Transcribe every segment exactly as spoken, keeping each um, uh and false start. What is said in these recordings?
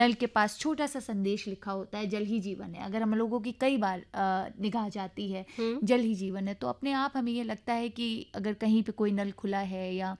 नल के पास छोटा सा संदेश लिखा होता है, जल ही जीवन है। अगर हम लोगों की कई बार अ, निगाह जाती है हुँ, जल ही जीवन है, तो अपने आप हमें ये लगता है कि अगर कहीं पे कोई नल खुला है या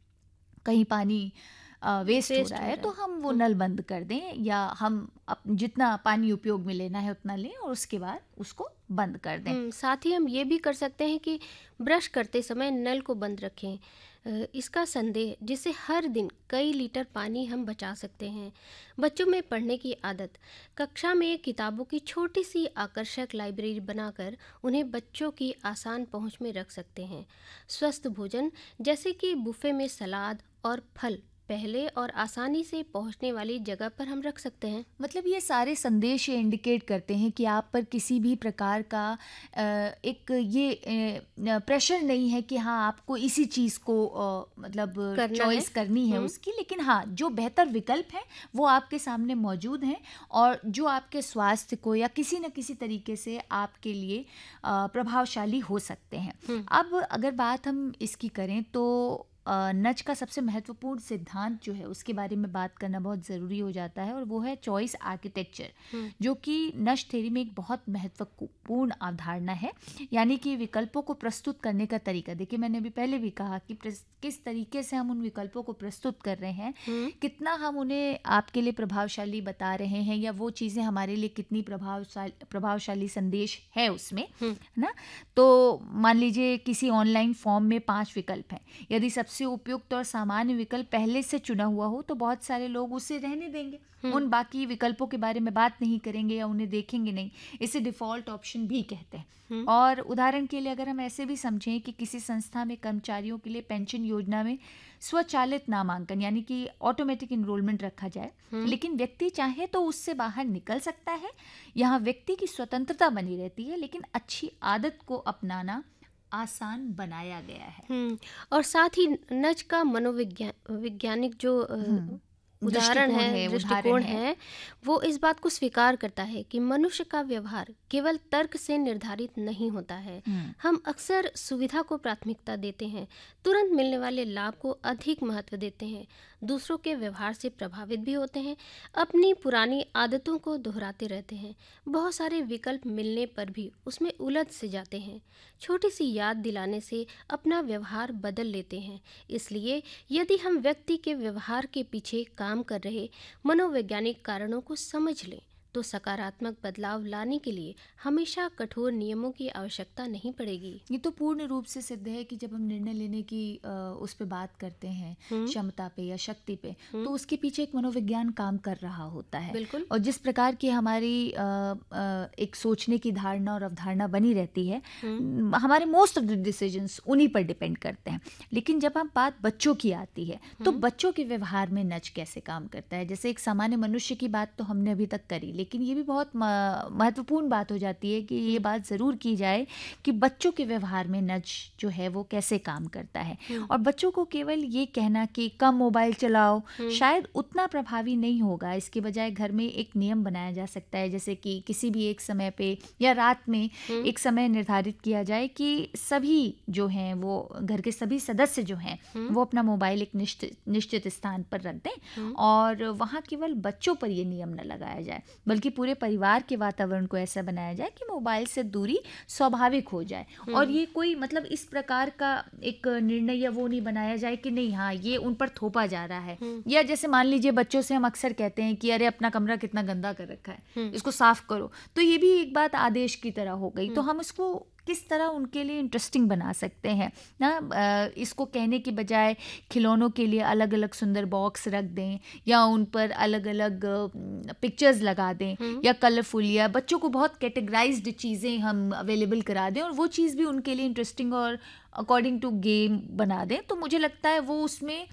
कहीं पानी अ, वेस्ट हो रहा वेस्ट हो है, रहा तो है। हम वो हुँ। नल बंद कर दें, या हम अप जितना पानी उपयोग में लेना है उतना लें और उसके बाद उसको बंद कर दें। हुँ, साथ ही हम ये भी कर सकते हैं कि ब्रश करते समय नल को बंद रखें। अ, इसका संदेह जिससे हर दिन कई लीटर पानी हम बचा सकते हैं। बच्चों में पढ़ने की आदत, कक्षा में किताबों की छोटी सी आकर्षक लाइब्रेरी बनाकर उन्हें बच्चों की आसान पहुंच में रख सकते हैं। स्वस्थ भोजन जैसे कि बुफे में सलाद और फल पहले और आसानी से पहुंचने वाली जगह पर हम रख सकते हैं। मतलब ये सारे संदेश ये इंडिकेट करते हैं कि आप पर किसी भी प्रकार का अ, एक ये अ, प्रेशर नहीं है कि हाँ आपको इसी चीज़ को अ, मतलब करना है। चॉइस करनी है हुँ। उसकी, लेकिन हाँ जो बेहतर विकल्प हैं वो आपके सामने मौजूद हैं और जो आपके स्वास्थ्य को या किसी न किसी तरीके से आपके लिए अ, प्रभावशाली हो सकते हैं। हुँ। अब अगर बात हम इसकी करें तो अ, नच का सबसे महत्वपूर्ण सिद्धांत जो है उसके बारे में बात करना बहुत ज़रूरी हो जाता है, और वो है चॉइस आर्किटेक्चर, हुँ। जो कि नच थ्योरी में एक बहुत महत्वपूर्ण अवधारणा है। यानी कि विकल्पों को प्रस्तुत करने का तरीका, देखिए मैंने अभी पहले भी कहा कि प्रस- किस तरीके से हम उन विकल्पों को प्रस्तुत कर रहे हैं, हुँ। कितना हम उन्हें आपके लिए प्रभावशाली बता रहे हैं, या वो चीज़ें हमारे लिए कितनी प्रभावशाली प्रभावशाली संदेश है उसमें, हुँ। है ना। तो मान लीजिए किसी ऑनलाइन फॉर्म में पांच विकल्प हैं, यदि सबसे उपयुक्त और सामान्य विकल्प पहले से चुना हुआ हो तो बहुत सारे लोग उसे रहने देंगे, हुँ। उन बाकी विकल्पों के बारे में बात नहीं करेंगे या उन्हें देखेंगे नहीं। इसे डिफ़ॉल्ट ऑप्शन भी कहते हैं। हुँ। और उदाहरण के लिए अगर हम ऐसे भी समझें कि किसी संस्था में कर्मचारियों के लिए पेंशन योजना में स्वचालित नामांकन यानी कि ऑटोमेटिक इनरोलमेंट रखा जाए, हुँ। लेकिन व्यक्ति चाहे तो उससे बाहर निकल सकता है। यहाँ व्यक्ति की स्वतंत्रता बनी रहती है, लेकिन अच्छी आदत को अपनाना आसान बनाया गया है। हुँ। और साथ ही नच का मनोविज्ञा वैज्ञानिक जो अ, हुँ, उदाहरण दृष्टिकोण है, है, उदाहरण दृष्टिकोण है। है, वो इस बात को स्वीकार करता है कि मनुष्य का व्यवहार केवल तर्क से निर्धारित नहीं होता है। हुँ, हम अक्सर सुविधा को प्राथमिकता देते हैं, तुरंत मिलने वाले लाभ को अधिक महत्व देते हैं, दूसरों के व्यवहार से प्रभावित भी होते हैं, अपनी पुरानी आदतों को दोहराते रहते हैं, बहुत सारे विकल्प मिलने पर भी उसमें उलझ से जाते हैं, छोटी सी याद दिलाने से अपना व्यवहार बदल लेते हैं। इसलिए यदि हम व्यक्ति के व्यवहार के पीछे काम कर रहे मनोवैज्ञानिक कारणों को समझ लें तो सकारात्मक बदलाव लाने के लिए हमेशा कठोर नियमों की आवश्यकता नहीं पड़ेगी। ये तो पूर्ण रूप से सिद्ध है कि जब हम निर्णय लेने की अ, उस पे बात करते हैं, हम्म। क्षमता पे या शक्ति पे, हम्म। तो उसके पीछे एक मनोविज्ञान काम कर रहा होता है। बिल्कुल। और जिस प्रकार की हमारी अ, अ, एक सोचने की धारणा और अवधारणा बनी रहती है, हम्म। म, हमारे मोस्ट ऑफ द डिसीजंस उन्हीं पर डिपेंड करते हैं। लेकिन जब हम बात बच्चों की आती है, तो हम्म। बच्चों के व्यवहार में नच कैसे काम करता है। जैसे एक सामान्य मनुष्य की बात तो हमने अभी तक करी, लेकिन ये भी बहुत म- महत्वपूर्ण बात हो जाती है कि ये हम्म। बात ज़रूर की जाए कि बच्चों के व्यवहार में नज जो है वो कैसे काम करता है। हम्म। और बच्चों को केवल ये कहना कि कम मोबाइल चलाओ हम्म। शायद उतना प्रभावी नहीं होगा। इसके बजाय घर में एक नियम बनाया जा सकता है, जैसे कि किसी भी एक समय पे या रात में हम्म। एक समय निर्धारित किया जाए कि सभी जो हैं वो घर के सभी सदस्य जो हैं हम्म। वो अपना मोबाइल एक निश्चित निश्चित स्थान पर रख दें, हम्म। और वहाँ केवल बच्चों पर ये नियम न लगाया जाए, बल्कि पूरे परिवार के वातावरण को ऐसा बनाया जाए कि मोबाइल से दूरी स्वाभाविक हो जाए। और हम्म। ये कोई मतलब इस प्रकार का एक निर्णय या वो नहीं बनाया जाए कि नहीं हाँ ये उन पर थोपा जा रहा है। हम्म। या जैसे मान लीजिए बच्चों से हम अक्सर कहते हैं कि अरे अपना कमरा कितना गंदा कर रखा है, हम्म। इसको साफ करो, तो ये भी एक बात आदेश की तरह हो गई। तो हम्म। हम इसको किस तरह उनके लिए इंटरेस्टिंग बना सकते हैं ना, अ, इसको कहने की बजाय खिलौनों के लिए अलग अलग सुंदर बॉक्स रख दें, या उन पर अलग अलग पिक्चर्स लगा दें, हम्म। या कलरफुल, या बच्चों को बहुत कैटेगराइज्ड चीज़ें हम अवेलेबल करा दें और वो चीज़ भी उनके लिए इंटरेस्टिंग और अकॉर्डिंग टू गेम बना दें, तो मुझे लगता है वो उसमें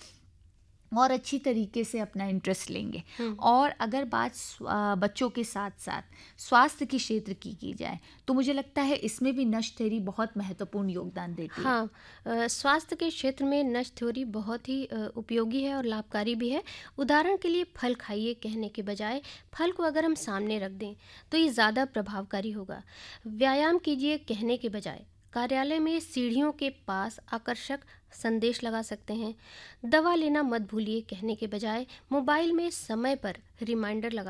और अच्छी तरीके से अपना इंटरेस्ट लेंगे। हम्म। और अगर बात स्व- अ, बच्चों के साथ साथ स्वास्थ्य की क्षेत्र की की जाए, तो मुझे लगता है इसमें भी नश थ्योरी बहुत महत्वपूर्ण योगदान देती है। हाँ। अ, स्वास्थ्य के क्षेत्र में नच थ्योरी बहुत ही अ, उपयोगी है और लाभकारी भी है। उदाहरण के लिए फल खाइए कहने के बजाय फल को अगर हम सामने रख दें तो ये ज़्यादा प्रभावकारी होगा। व्यायाम कीजिए कहने के बजाय कार्यालय में सीढ़ियों के पास आकर्षक संदेश लगा सकते हैं। दवा लेना मत भूलिए कहने के बजाय मोबाइल में समय पर रिमाइंडर लगा